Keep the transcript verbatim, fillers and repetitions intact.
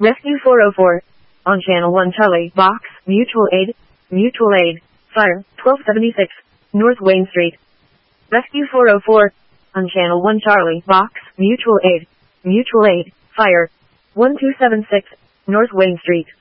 Rescue four oh four. On Channel one Charlie, Box, Mutual Aid, Mutual Aid, Fire, twelve seventy-six, North Wayne Street. Rescue four oh four. On Channel one Charlie, Box, Mutual Aid, Mutual Aid, Fire, one two seven six, North Wayne Street.